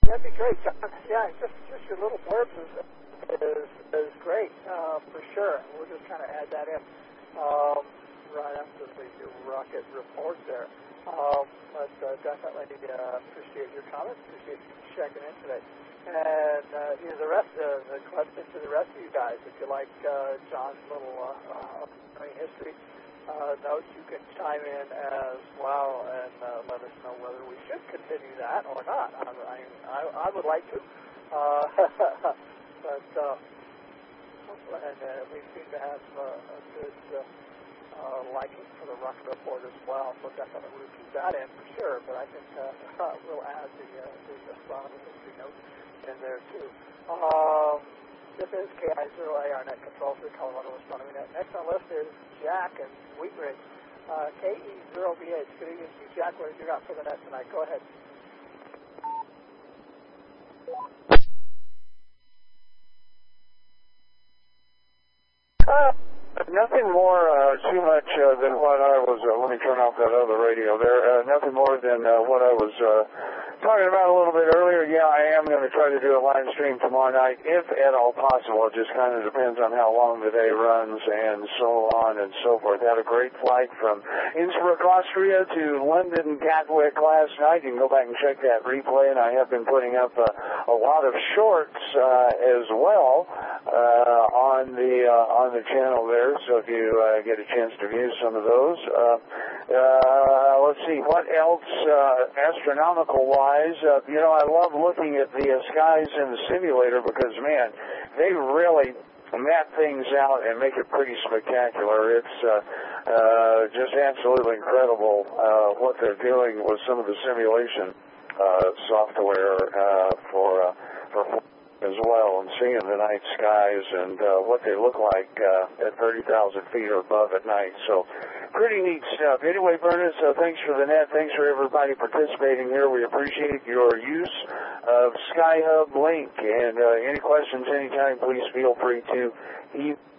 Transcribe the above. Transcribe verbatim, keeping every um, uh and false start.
That'd be great, John. Yeah, just just your little blurbs is is, is great uh, for sure. We'll just kind of add that in um, right after the rocket report there. Um, but uh, definitely uh, appreciate your comments. Appreciate you checking in today. And uh, you know, the rest of uh, the question to the rest of you guys, if you like uh, John's little uh, uh, history uh, notes, you can chime in as well and uh, let us know whether we should continue that or not. I, I, I, I would like to, uh, but uh, and uh, we seem to have uh, a good uh, uh, liking for the rocket report as well. So definitely we'll keep that in for sure. But I think uh, we'll add the uh, the astronomy history notes in there too. Um, this is K I zero A, our net control for the Colorado Astronomy Net. Next on the list is Jack and Wheatridge. Uh, K E zero B H. Good evening to you, Jack. What have you got for the net tonight? Go ahead. Uh, nothing more uh, too much uh, than what I was, uh, let me turn off that other radio there, uh, nothing more than uh, what I was uh, talking about a little bit earlier. Yeah, I am going to try to do a live stream tomorrow night, if at all possible. It just kind of depends on how long the day runs and so on and so forth. Had a great flight from Innsbruck, Austria to London Gatwick last night. You can go back and check that replay, and I have been putting up uh, a lot of shorts uh, as well uh, on the uh, on the channel there, so if you uh, get a chance to view some of those. Uh, uh, let's see, what else uh, astronomical-wise? Uh, you know, I love looking at the uh, skies in the simulator because, man, they really map things out and make it pretty spectacular. It's uh, uh, just absolutely incredible uh, what they're doing with some of the simulation uh, software uh, for uh, for as well, and seeing the night skies and uh, what they look like uh, at thirty thousand feet or above at night. So pretty neat stuff. Anyway, Bernice, uh, thanks for the net. Thanks for everybody participating here. We appreciate your use of SkyHub Link. And uh, any questions anytime, please feel free to email.